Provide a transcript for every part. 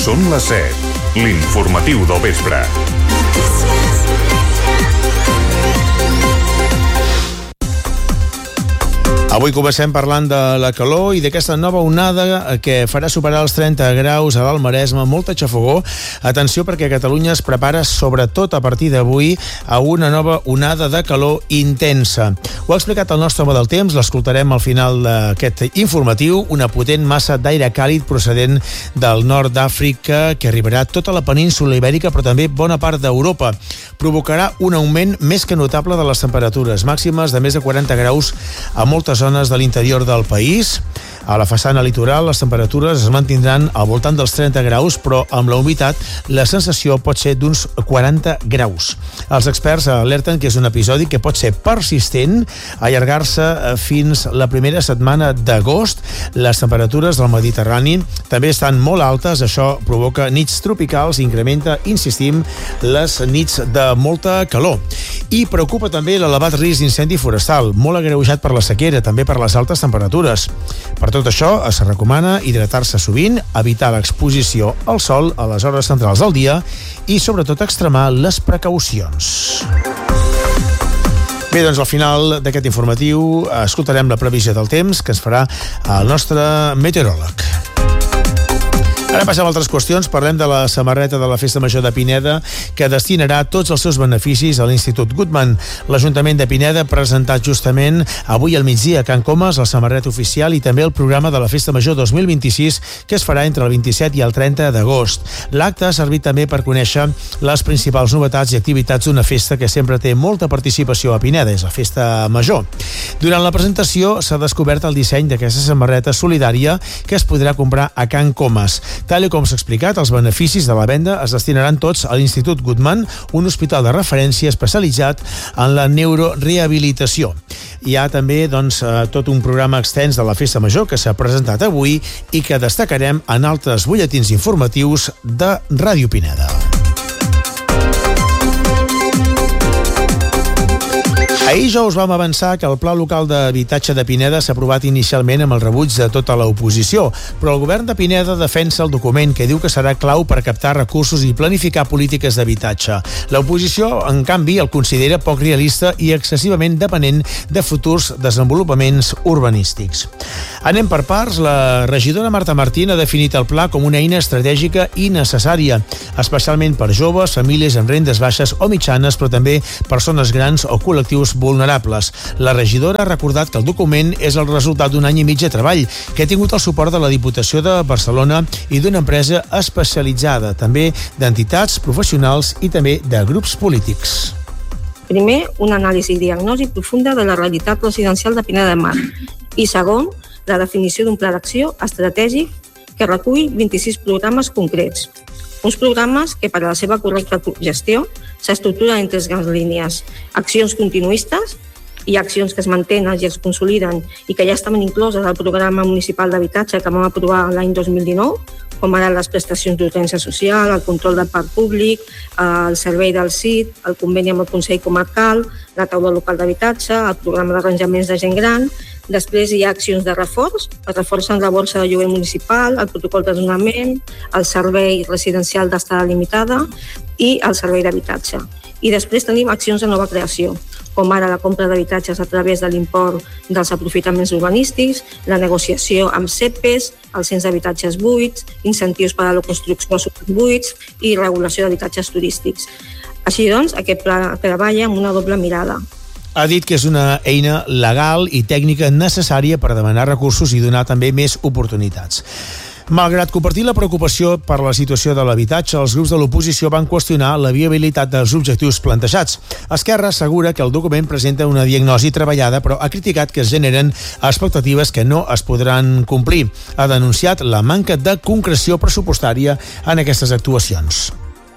Són les 7. L'informatiu del vespre. Avui comencem parlant de la calor i d'aquesta nova onada que farà superar els 30 graus a l'Alt Maresme, molta xafogor. Atenció, perquè Catalunya es prepara, sobretot a partir d'avui, a una nova onada de calor intensa. Ho ha explicat el nostre home del temps, l'escoltarem al final d'aquest informatiu, una potent massa d'aire càlid procedent del nord d'Àfrica que arribarà a tota la península Ibèrica, però també bona part d'Europa. Provocarà un augment més que notable de les temperatures màximes de més de 40 graus a moltes zones de l'interior del país. A la façana litoral les temperatures es mantindran al voltant dels 30 graus, però amb la humitat la sensació pot ser d'uns 40 graus. Els experts alerten que és un episodi que pot ser persistent, allargar-se fins la primera setmana d'agost. Les temperatures del Mediterrani també estan molt altes, això provoca nits tropicals i incrementa, insistim, les nits de molta calor. I preocupa també l'elevat risc d'incendi forestal, molt agreujat per la sequera, també per les altes temperatures. Per tot això, es recomana hidratar-se sovint, evitar l'exposició al sol a les hores centrals del dia i, sobretot, extremar les precaucions. Bé, doncs al final d'aquest informatiu escoltarem la previsió del temps que ens farà el nostre meteoròleg. Ara passem a altres qüestions. Parlem de la samarreta de la Festa Major de Pineda, que destinarà tots els seus beneficis a l'Institut Guttmann. L'Ajuntament de Pineda ha presentat justament avui al migdia a Can Comas la samarreta oficial i també el programa de la Festa Major 2026, que es farà entre el 27 i el 30 d'agost. L'acte ha servit també per conèixer les principals novetats i activitats d'una festa que sempre té molta participació a Pineda, és la Festa Major. Durant la presentació s'ha descobert el disseny d'aquesta samarreta solidària que es podrà comprar a Can Comas. Tal com s'ha explicat, els beneficis de la venda es destinaran tots a l'Institut Guttmann, un hospital de referència especialitzat en la neurorehabilitació. Hi ha també tot un programa extens de la Festa Major que s'ha presentat avui i que destacarem en altres butlletins informatius de Ràdio Pineda. Ahir ja us vam avançar que el Pla Local d'Habitatge de Pineda s'ha aprovat inicialment amb el rebuig de tota l'oposició, però el govern de Pineda defensa el document que diu que serà clau per captar recursos i planificar polítiques d'habitatge. L'oposició, en canvi, el considera poc realista i excessivament dependent de futurs desenvolupaments urbanístics. Anem per parts. La regidora Marta Martín ha definit el pla com una eina estratègica i necessària, especialment per joves, famílies amb rendes baixes o mitjanes, però també persones grans o col·lectius vulnerables. La regidora ha recordat que el document és el resultat d'un any i mig de treball, que ha tingut el suport de la Diputació de Barcelona i d'una empresa especialitzada, també d'entitats professionals i també de grups polítics. Primer, una anàlisi i diagnosi profunda de la realitat residencial de Pineda de Mar. I segon, la definició d'un pla d'acció estratègic que recull 26 programes concrets. Uns programes que, per a la seva correcta gestió, s'estructuren en 3 grans línies: accions continuistes i accions que es mantenen i es consoliden i que ja estaven incloses al programa municipal d'habitatge que vam aprovar l'any 2019, com ara les prestacions d'urgència social, el control del parc públic, el servei del CID, el conveni amb el Consell Comarcal, la taula local d'habitatge, el programa d'arranjaments de gent gran. Després hi ha accions de reforç, que reforcen la borsa de lloguer municipal, el protocol de desnonament, el servei residencial d'estada limitada i el servei d'habitatge. I després tenim accions de nova creació, com ara la compra d'habitatges a través de l'import dels aprofitaments urbanístics, la negociació amb CEPES, el cens d'habitatges buits, incentius per a la construcció de buits i regulació d'habitatges turístics. Així doncs, aquest pla treballa amb una doble mirada. Ha dit que és una eina legal i tècnica necessària per demanar recursos i donar també més oportunitats. Malgrat compartir la preocupació per la situació de l'habitatge, els grups de l'oposició van qüestionar la viabilitat dels objectius plantejats. Esquerra assegura que el document presenta una diagnosi treballada, però ha criticat que es generen expectatives que no es podran complir. Ha denunciat la manca de concreció pressupostària en aquestes actuacions.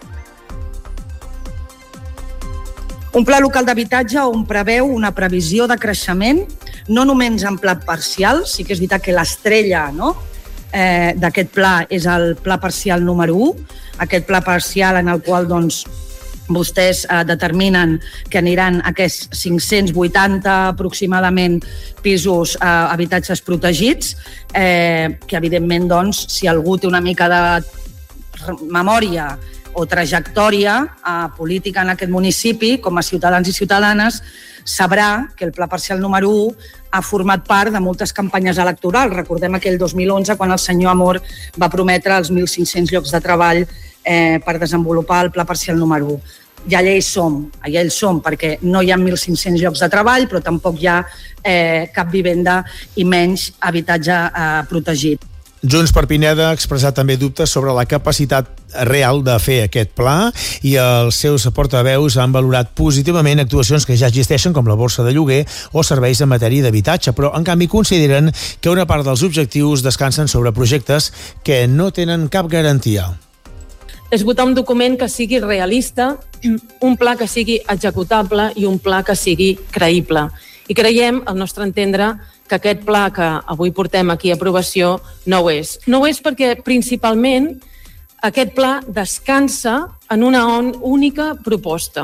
Un pla local d'habitatge on preveu una previsió de creixement, no només en pla parcial, sí que és veritat que l'estrella d'aquest pla és el pla parcial número 1, aquest pla parcial en el qual vostès determinen que aniran aquests 580 aproximadament pisos habitatges protegits, que evidentment si algú té una mica de memòria o trajectòria política en aquest municipi, com a ciutadans i ciutadanes, sabrà que el Pla Parcial número 1 ha format part de moltes campanyes electorals. Recordem aquell 2011, quan el senyor Amor va prometre els 1.500 llocs de treball per desenvolupar el Pla Parcial número 1. I allà hi som, perquè no hi ha 1.500 llocs de treball, però tampoc hi ha cap vivenda i menys habitatge protegit. Junts per Pineda ha expressat també dubtes sobre la capacitat real de fer aquest pla i els seus portaveus han valorat positivament actuacions que ja existeixen com la borsa de lloguer o serveis en matèria d'habitatge, però en canvi consideren que una part dels objectius descansen sobre projectes que no tenen cap garantia. És votar un document que sigui realista, un pla que sigui executable i un pla que sigui creïble. I creiem, al nostre entendre, que aquest pla que avui portem aquí a aprovació no ho és. No ho és perquè, principalment, aquest pla descansa en una única proposta,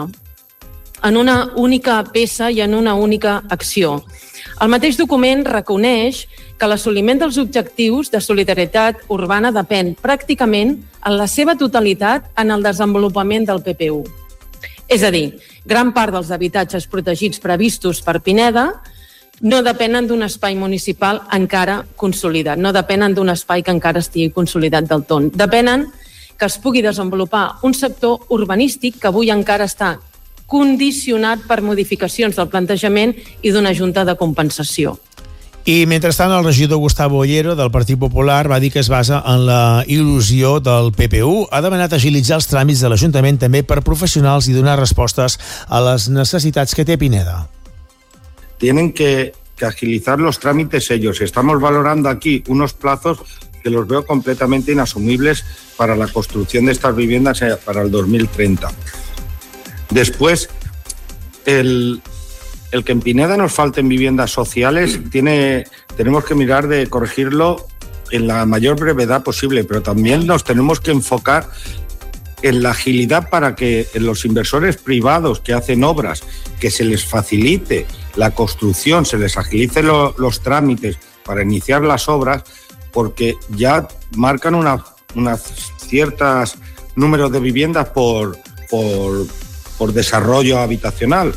en una única peça i en una única acció. El mateix document reconeix que l'assoliment dels objectius de solidaritat urbana depèn pràcticament en la seva totalitat en el desenvolupament del PPU. És a dir, gran part dels habitatges protegits previstos per Pineda no depenen d'un espai municipal encara consolidat, no depenen d'un espai que encara estigui consolidat del tot. Depenen que es pugui desenvolupar un sector urbanístic que avui encara està condicionat per modificacions del plantejament i d'una junta de compensació. I mentrestant el regidor Gustavo Ollero del Partit Popular va dir que es basa en la il·lusió del PPU. Ha demanat agilitzar els tràmits de l'Ajuntament també per professionals i donar respostes a les necessitats que té Pineda. Tienen que agilizar los trámites ellos. Estamos valorando aquí unos plazos que los veo completamente inasumibles para la construcción de estas viviendas para el 2030. Después, el que en Pineda nos falten viviendas sociales, tenemos que mirar de corregirlo en la mayor brevedad posible, pero también nos tenemos que enfocar en la agilidad para que los inversores privados que hacen obras, que se les facilite la construcción, se les agilice los trámites para iniciar las obras, porque ya marcan unas ciertas números de viviendas por desarrollo habitacional.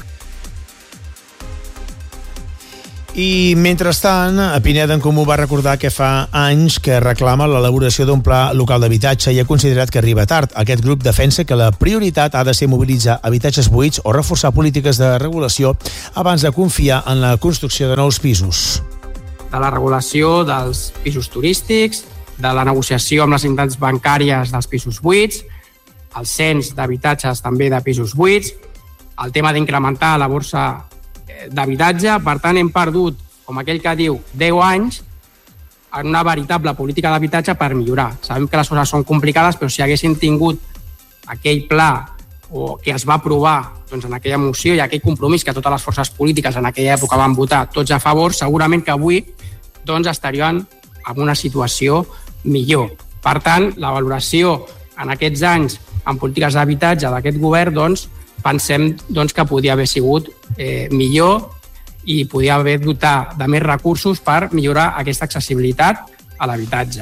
I, mentrestant, Pineda en Comú va recordar que fa anys que reclama l'elaboració d'un pla local d'habitatge i ha considerat que arriba tard. Aquest grup defensa que la prioritat ha de ser mobilitzar habitatges buits o reforçar polítiques de regulació abans de confiar en la construcció de nous pisos. De la regulació dels pisos turístics, de la negociació amb les entitats bancàries dels pisos buits, el cens d'habitatges també de pisos buits, el tema d'incrementar la borsa d'habitatge. Per tant, hem perdut, com aquell que diu, 10 anys en una veritable política d'habitatge per millorar. Sabem que les coses són complicades, però si haguessin tingut aquell pla o que es va aprovar en aquella moció i aquell compromís que totes les forces polítiques en aquella època van votar tots a favor, segurament que avui estarien en una situació millor. Per tant, la valoració en aquests anys en polítiques d'habitatge d'aquest govern, pensem que podia haver sigut millor i podia haver dotat de més recursos per millorar aquesta accessibilitat a l'habitatge.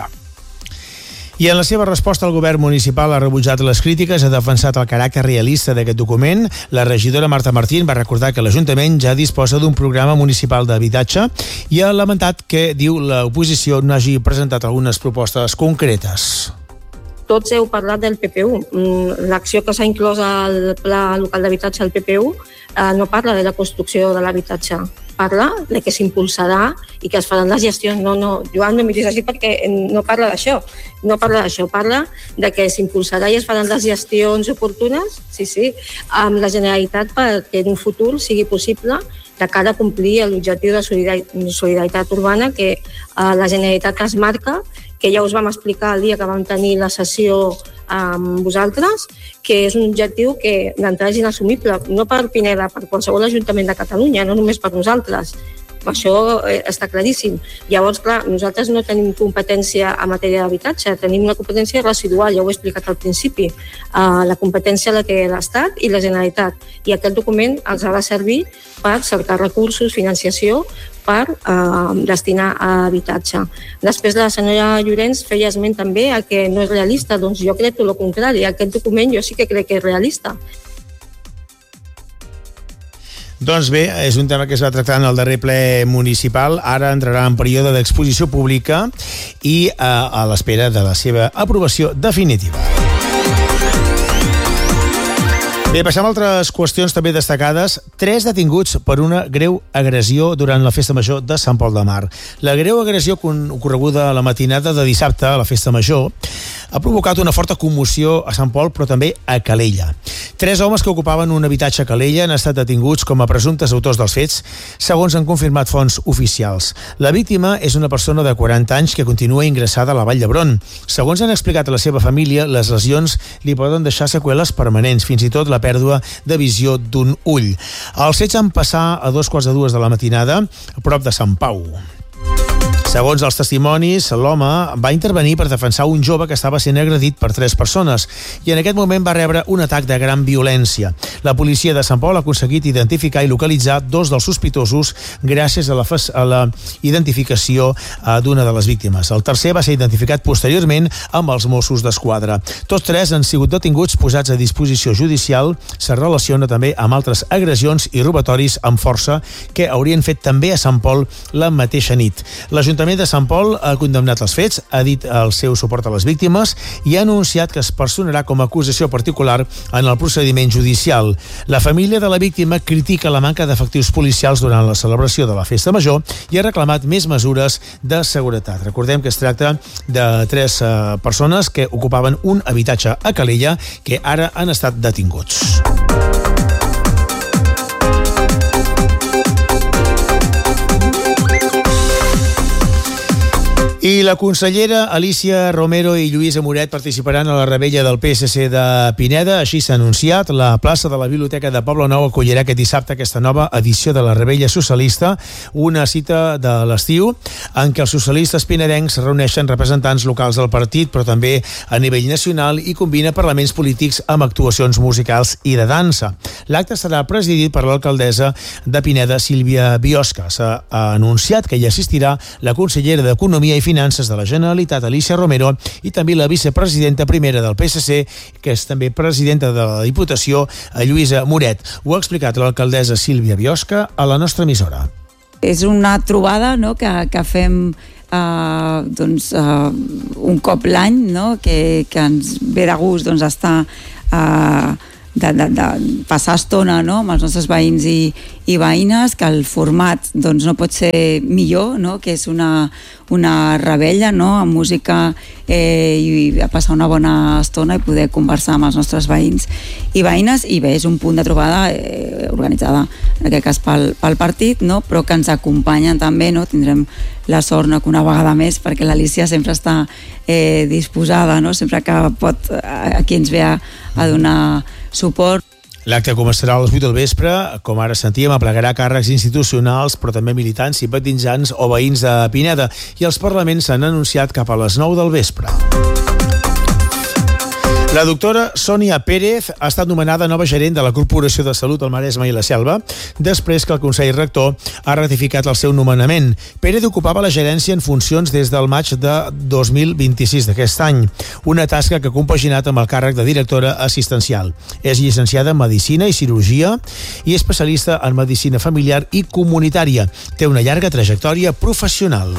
I en la seva resposta, el govern municipal ha rebutjat les crítiques, ha defensat el caràcter realista d'aquest document. La regidora Marta Martín va recordar que l'Ajuntament ja disposa d'un programa municipal d'habitatge i ha lamentat que, diu, l'oposició no hagi presentat algunes propostes concretes. Tots heu parlat del PPU. L'acció que s'ha inclòs al Pla Local d'Habitatge al PPU no parla de la construcció de l'habitatge, parla de que s'impulsarà i que es faran les gestions. No, Joan, no em miris així perquè no parla d'això. No parla d'això, parla de que s'impulsarà i es faran les gestions oportunes, sí, amb la Generalitat perquè en un futur sigui possible de cara a complir l'objectiu de solidaritat urbana que la Generalitat es marca, que ja us vam explicar el dia que vam tenir la sessió amb vosaltres, que és un objectiu que d'entrada és inassumible, no per Pineda, per qualsevol ajuntament de Catalunya, no només per nosaltres. Això està claríssim. Llavors, clar, nosaltres no tenim competència en matèria d'habitatge, tenim una competència residual, ja ho he explicat al principi. La competència la té l'Estat i la Generalitat. I aquest document ens ha de servir per cercar recursos, financiació, per destinar a habitatge. Després la senyora Llorenç feia esment també a que no és realista, doncs jo crec tot el contrari. Aquest document jo sí que crec que és realista. Doncs bé, és un tema que es va tractar en el darrer ple municipal, ara entrarà en període d'exposició pública i a l'espera de la seva aprovació definitiva. Bé, passem a altres qüestions també destacades. 3 detinguts per una greu agressió durant la Festa Major de Sant Pol de Mar. La greu agressió ocorreguda a la matinada de dissabte a la Festa Major ha provocat una forta commoció a Sant Pol, però també a Calella. 3 homes que ocupaven un habitatge a Calella han estat detinguts com a presumptes autors dels fets, segons han confirmat fonts oficials. La víctima és una persona de 40 anys que continua ingressada a la Vall d'Hebron. Segons han explicat a la seva família, les lesions li poden deixar seqüeles permanents, fins i tot la pèrdua de visió d'un ull. Els fets van passar a 2:15 de la matinada, a prop de Sant Pau. Segons els testimonis, l'home va intervenir per defensar un jove que estava sent agredit per 3 persones i en aquest moment va rebre un atac de gran violència. La policia de Sant Pol ha aconseguit identificar i localitzar 2 dels sospitosos gràcies a la identificació d'una de les víctimes. El tercer va ser identificat posteriorment amb els Mossos d'Esquadra. Tots 3 han sigut detinguts, posats a disposició judicial. Se relaciona també amb altres agressions i robatoris amb força que haurien fet també a Sant Pol la mateixa nit. L'Ajuntament de Sant Pol ha condemnat els fets, ha dit el seu suport a les víctimes i ha anunciat que es personarà com a acusació particular en el procediment judicial. La família de la víctima critica la manca d'efectius policials durant la celebració de la Festa Major i ha reclamat més mesures de seguretat. Recordem que es tracta de 3 persones que ocupaven un habitatge a Calella que ara han estat detinguts. I la consellera Alicia Romero i Lluïsa Moret participaran a la rebella del PSC de Pineda. Així s'ha anunciat. La plaça de la Biblioteca de Poblenou acollirà aquest dissabte aquesta nova edició de la rebella socialista, una cita de l'estiu en què els socialistes pinedencs reuneixen representants locals del partit, però també a nivell nacional, i combina parlaments polítics amb actuacions musicals i de dansa. L'acte serà presidit per l'alcaldessa de Pineda, Sílvia Biosca. S'ha anunciat que hi assistirà la consellera d'Economia i Finances de la Generalitat, Alicia Romero, i també la vicepresidenta primera del PSC, que és també presidenta de la Diputació, Lluïsa Moret. Ho ha explicat l'alcaldessa Sílvia Biosca a la nostra emissora. És una trobada, no?, que fem un cop l'any, no?, que ens ve de gust estar de passar estona, no?, amb els nostres veïns i veïnes, que el format no pot ser millor, no?, que és una rebella, no?, amb música i passar una bona estona i poder conversar amb els nostres veïns i veïnes. I bé, és un punt de trobada organitzada en aquest cas pel partit, no?, però que ens acompanyen també, no?, tindrem la sort, no?, que una vegada més, perquè l'Alicia sempre està disposada, no?, sempre que pot, aquí ens ve a donar suport. L'acte començarà a les 8 del vespre, com ara sentíem, aplegarà càrrecs institucionals, però també militants, simpatitzants o veïns de Pineda, i els parlaments s'han anunciat cap a les 9 del vespre. La doctora Sònia Pérez ha estat nomenada nova gerent de la Corporació de Salut al Maresme i la Selva, després que el Consell Rector ha ratificat el seu nomenament. Pérez ocupava la gerència en funcions des del maig de 2026 d'aquest any, una tasca que ha compaginat amb el càrrec de directora assistencial. És llicenciada en Medicina i Cirurgia i especialista en Medicina Familiar i Comunitària. Té una llarga trajectòria professional.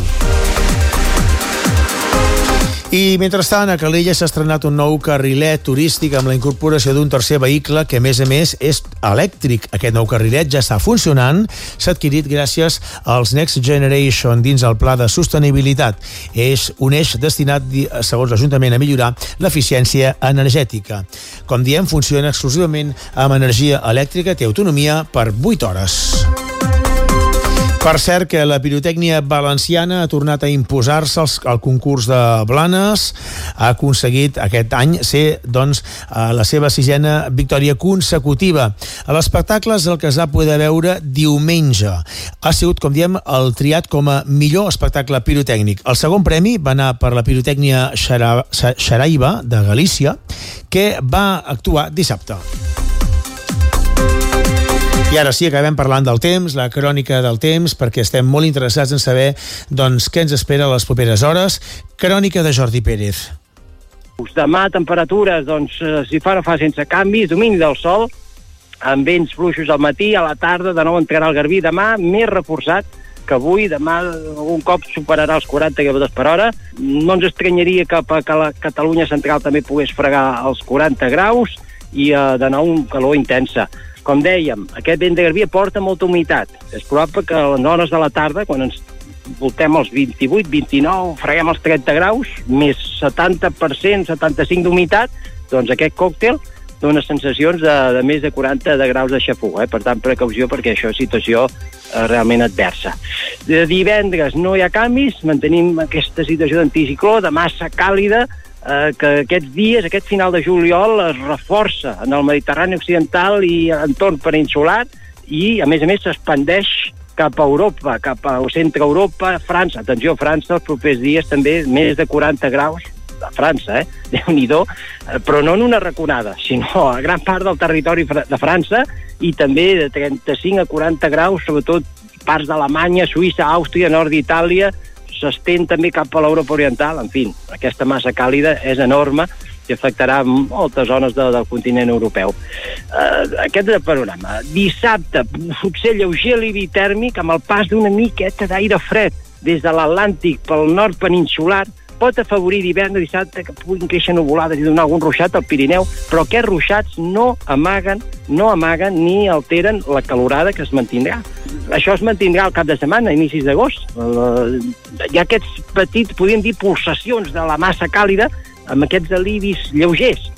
I mentrestant, a Calella s'ha estrenat un nou carrilet turístic amb la incorporació d'un tercer vehicle que, a més és elèctric. Aquest nou carrilet ja està funcionant, s'ha adquirit gràcies als Next Generation dins el Pla de Sostenibilitat. És un eix destinat, segons l'Ajuntament, a millorar l'eficiència energètica. Com diem, funciona exclusivament amb energia elèctrica, té autonomia per 8 hores. Per cert, que la pirotècnia valenciana ha tornat a imposar-se al concurs de Blanes. Ha aconseguit aquest any ser, la seva 6ena victòria consecutiva. A l'espectacle és el que es va poder veure diumenge. Ha sigut, com diem, el triat com a millor espectacle pirotècnic. El segon premi va anar per la pirotècnia Xaraiba de Galícia, que va actuar dissabte. I ara sí, acabem parlant del temps, la crònica del temps, perquè estem molt interessats en saber què ens espera a les properes hores. Crònica de Jordi Pérez. Demà temperatures, si fa no fa sense canvis, domini del sol, amb vents fluixos al matí, a la tarda de nou entrarà el garbí, demà més reforçat que avui, demà algun cop superarà els 40 km per hora. No ens estranyaria que la Catalunya central també pogués fregar els 40 graus i de nou un calor intensa. Com dèiem, aquest vent de garbí aporta molta humitat. És probable que a les hores de la tarda, quan ens voltem els 28, 29, freguem els 30 graus, més 70%, 75% d'humitat, doncs aquest còctel dona sensacions de més de 40 graus de xafogor. Per tant, precaució, perquè això és situació realment adversa. De divendres no hi ha canvis, mantenim aquesta situació d'anticicló, de massa càlida, que aquests dies, aquest final de juliol, es reforça en el Mediterrani occidental i entorn peninsular i, a més, s'expandeix cap a Europa, cap a centre Europa, França. Atenció, França, els propers dies també més de 40 graus a França, Déu-n'hi-do, però no en una raconada, sinó a gran part del territori de França i també de 35 a 40 graus, sobretot parts d'Alemanya, Suïssa, Àustria, nord d'Itàlia, s'estén també cap a l'Europa oriental. En fi, aquesta massa càlida és enorme i afectarà moltes zones del continent europeu. Aquest és el panorama. Dissabte, potser lleuger alivi tèrmic amb el pas d'una miqueta d'aire fred des de l'Atlàntic pel nord peninsular. Pot afavorir divendres, dissabte, que puguin créixer nuvolades i donar algun ruixat al Pirineu, però aquests ruixats no amaguen ni alteren la calorada que es mantindrà. Això es mantindrà al cap de setmana, a inicis d'agost. Hi ha aquests petits, podríem dir, pulsacions de la massa càlida amb aquests alivis lleugers.